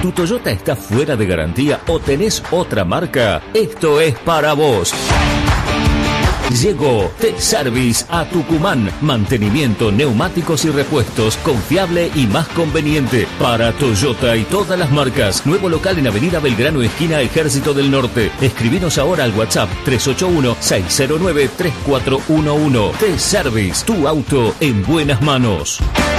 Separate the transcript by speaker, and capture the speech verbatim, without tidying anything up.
Speaker 1: ¿Tu Toyota está fuera de garantía o tenés otra marca? Esto es para vos. Llegó T-Service a Tucumán. Mantenimiento, neumáticos y repuestos confiable y más conveniente para Toyota y todas las marcas. Nuevo local en Avenida Belgrano, esquina Ejército del Norte. Escribinos ahora al WhatsApp tres ocho uno, seis cero nueve, tres cuatro uno uno. T-Service, tu auto en buenas manos.